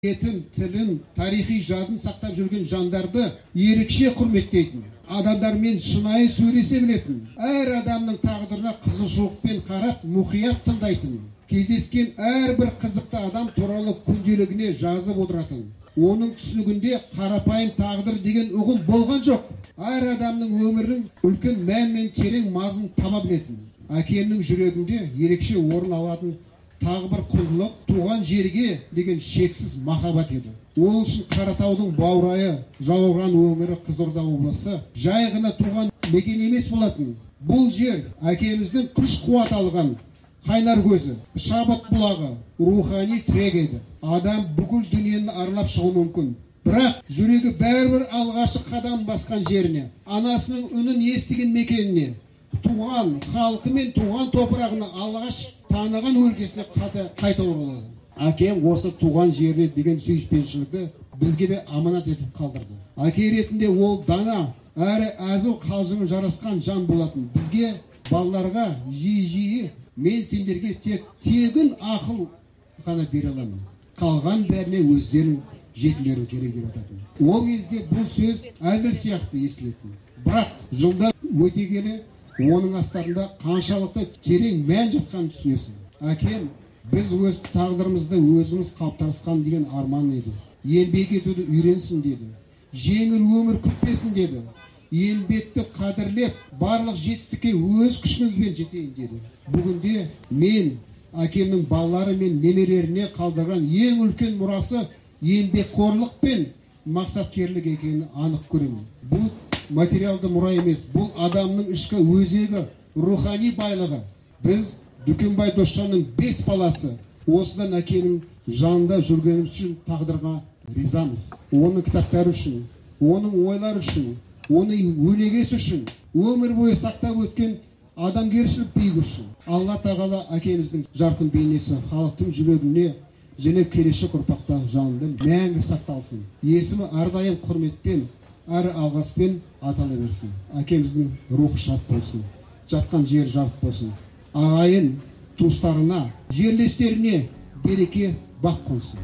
тілін, тарихи жадын сақтап жүрген жандарды ерекше құрметтейтін, адамдармен шынайы сөйлесе білетін, әр адамның тағдырына қызығушылықпен қарап, мұқият тыңдайтын, кездескен әрбір қызықты адам туралы күнделігіне жазып отыратын. Оның түсінігінде қарапайым тағдыр деген ұғым болған жоқ. Әр адамның өмірінің үлкен мән мен терең мазмұнын таба білетін. Әкемнің жүрегінде ерекше орын алатын тағы бір құндылық туған жерге деген шексіз махаббат еді. Ол үшін Қаратаудың баурайы жауған өңірі Қызылорда облысы жай ғана туған мекен емес болатын. Бұл жер әкеміздің күш қуат алған қайнар көзі, шабыт бұлағы, рухани тірек еді. Адам бүкіл дүниені аралап шығу мүмкін. Бірақ жүрегі бәрібір алғашқы қадам басқан жеріне, анасының үнін естіген мекеніне, туған халқы мен туған топырағына алғаш таныған өлкесіне қайта оралады. Әкем осы туған жеріне деген сүйіспеншілікті бізге де аманат етіп қалдырды. Әке ретінде ол дана, әрі әзіл қалжыңы жарасқан жан болатын. Бізге, балаларға жиі мен сендерге тек тегін ақыл ғана бере аламын. Қалған бәріне өздерің жетілері керек деп ататын. Ол кезде бұл сөз әзіл сияқты естілетін. Бірақ жылдар өте келе оның астарында қаншалықты терең мән жатқанын түсінесің. Әкем, біз өз тағдырымызды өзіміз қалыптасқан деген арман еді. Еңбек етуді үйренсін деді. Жеңіл өмір күтпесін деді. Еңбекті қадірлеп, барлық жетістікке өз күшімізбен жетейін деді. Бүгінде мен әкемнің балалары мен немерелеріне қалдырған ең үлкен мұрасы еңбекқорлық пен мақсаткерлік екенін анық көремін. Бұл материалды мұра емес, бұл адамның ішкі өзегі, рухани байлығы. Біз Дүкенбай Досжанның 5 баласы, осыдан әкенің жанында жүргеніміз үшін тағдырға ризамыз. Оның кітаптары үшін, оның ойлары үшін, оның өнегесі үшін, өмір бойы сақтап өткен адамгершілік биігі үшін. Алла тағала әкеміздің жарқын бейнесі халықтың жүрегіне және келешек ұрпақта жанында мәңгі сақталсын. Есімі әрдайым құрметпен, әрі алғаспен атала берсін. Әкеміздің рухы шат болсын, жатқан жер жарық болсын. Ағайын туыстарына, жерлестеріне береке бақ қонсын.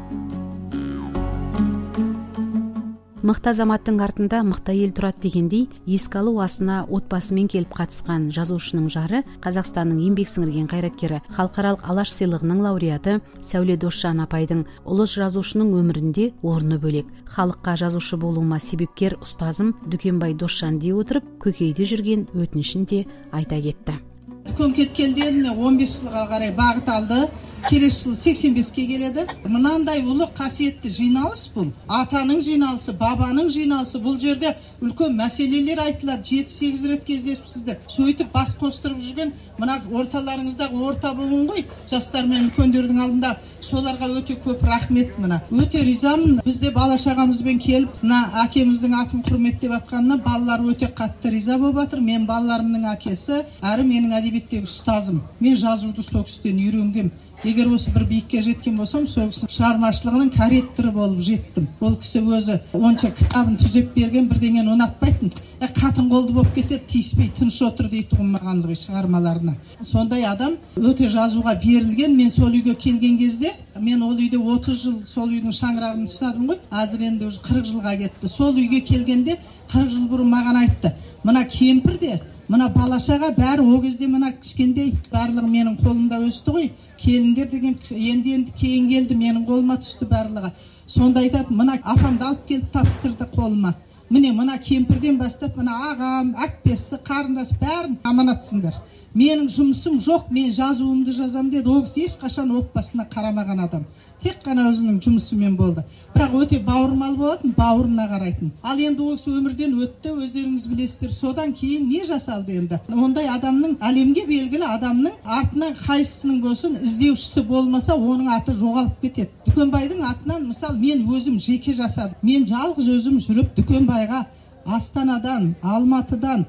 Мықты азаматтың артында мықты ел тұрады дегендей, еске алу асына отбасымен келіп қатысқан жазушының жары, Қазақстанның еңбек сіңірген қайраткері, халықаралық Алаш сыйлығының лауреаты Сәуле Досжан апайдың ұлы жазушының өмірінде орны бөлек. Халыққа жазушы болуыма себепкер ұстазым Дүкенбай Досжан дей отырып, көкейде жүрген өтінішін де айта кетті. Дүкен кеткелден 15 жылға қарай бағыт алды. Келесі жыл 85-ке келеді. Мынандай ұлы қасиетті жиналыс бұл. Атаның жиналысы, бабаның жиналысы. Бұл жерде үлкен мәселелер айтылады. 7-8 рет кездесіпсіздер. Сөйтіп бас қостырып жүрген мына орталарыңыздағы орта буын ғой. Жастар мен үлкендердің алдында соларға өте көп рахмет мына. Өте ризамын. Бізде бала шағамызбен келіп, мына әкеміздің атын құрметтеп атқанына балалар өте қатты риза болып жатыр. Мен балаларымның әкесі, әрі менің әдебиеттегі ұстазым. Мен жазуды сол кісіден үйренгем. Егер осы бір биікке жеткен болсам, сол кісінің шығармашылығының корректоры болып жеттім. Ол кісі өзі онша кітабын түзеп берген бірдеңені ұнатпайтын. Қатын қолды болып кетеді, тиіспей тыныш отыр дейді мағанлығы шығармаларына. Сондай адам өте жазуға берілген. Мен сол үйге келген кезде, мен ол үйде 30 жыл сол үйдің шаңырағын ұстадым ғой. Әзір енді 40 жылға кетті. Сол үйге келгенде 40 жыл бұрын маған айтты: "Мына кемпір де, мына балашаға бәрі о кезде мына кішкендей, барлығы менің қолымда өсті ғой. Келіндер деген енді кейін келді, менің қолыма түсті барлығы." Сонда айтады: "Мына апамды алып келіп тапсырды қолыма. Міне мына кемпірден бастап мына ағам, әпкесі, қарындасы бәрін аманатсыңдар. Менің жұмысым жоқ, мен жазуымды жазам" деді. Ол кісі ешқашан отбасына қарамаған адам. Тек қана өзінің жұмысымен болды. Бірақ өте бауырмал болатын, бауырына қарайтын. Ал енді ол кісі өмірден өтті, өздеріңіз білесіздер. Содан кейін не жасалды енді? Ондай адамның, әлемге белгілі адамның артынан қайсысының болсын іздеушісі болмаса, оның аты жоғалып кетеді. Дүкенбайдың атынан, мысалы, мен өзім жеке жасадым. Мен жалғыз өзім жүріп Дүкенбайға Астанадан, Алматыдан,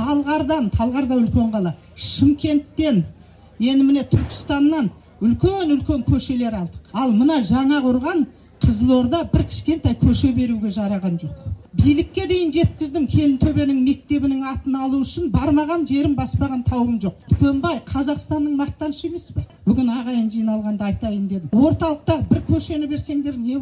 Талғарда үлкен қала, Шымкенттен, енді міне Түркістаннан үлкен көшелер алдық. Ал мына жаңа құрған Қызылорда бір кішкентай көше беруге жараған жоқ. билікке дейін жеткіздім. Келінтөбенің мектебінің атын алу үшін бармаған жерім, баспаған тауым жоқ. Дүкенбай Қазақстанның мақтанышы емес пе? Бүгін ағайын жиналғанда айтайын дедім. Орталықта бір көшені берсеңдер не